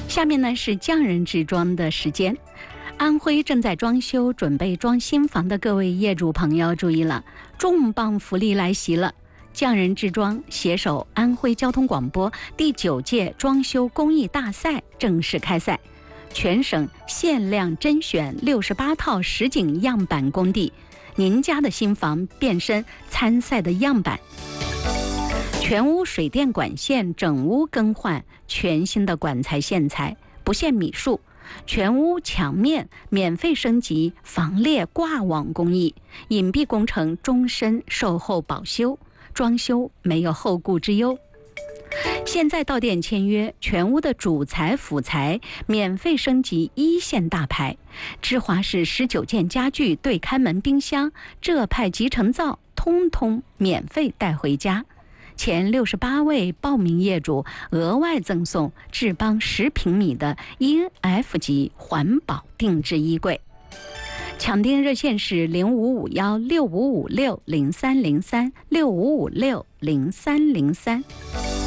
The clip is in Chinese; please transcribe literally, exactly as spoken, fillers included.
下面呢是匠人置装的时间。安徽正在装修准备装新房的各位业主朋友注意了，重磅福利来袭了！匠人置装携手安徽交通广播第九届装修公益大赛正式开赛，全省限量甄选六十八套实景样板工地，您家的新房变身参赛的样板。全屋水电管线整屋更换，全新的管材线材，不限米数。全屋墙面免费升级防裂挂网工艺，隐蔽工程终身售后保修，装修没有后顾之忧。现在到店签约，全屋的主材辅材免费升级一线大牌，芝华士十九件家具、对开门冰箱、浙派集成灶，通通免费带回家。前六十八位报名业主额外赠送智邦十平米的 E N F 级环保定制衣柜。抢订热线是零五五幺六五五六零三零三六五五六零三零三。